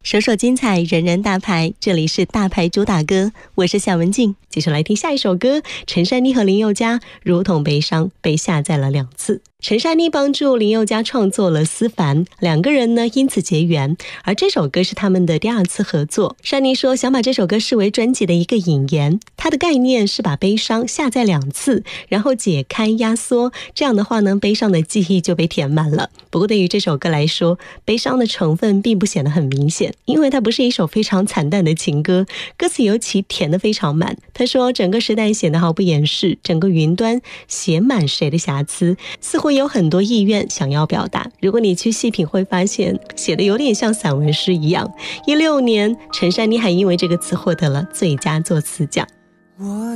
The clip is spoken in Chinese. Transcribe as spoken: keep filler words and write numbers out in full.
首首精彩，人人大牌，这里是大牌主打歌，我是夏文静。继续来听下一首歌，陈珊妮和林宥嘉，如同悲伤被下载了两次。陈珊妮帮助林宥嘉创作了《思凡》，两个人呢因此结缘，而这首歌是他们的第二次合作。珊妮说想把这首歌视为专辑的一个引言，它的概念是把悲伤下载两次，然后解开压缩，这样的话呢，悲伤的记忆就被填满了。不过对于这首歌来说，悲伤的成分并不显得很明显，因为它不是一首非常惨淡的情歌，歌词尤其填得非常满。他说整个时代显得毫不掩饰，整个云端写满谁的瑕疵，似乎有很多意愿想要表达。如果你去细品会发现写得有点像散文诗一样。一六年陈珊妮还因为这个词获得了最佳作词奖。 我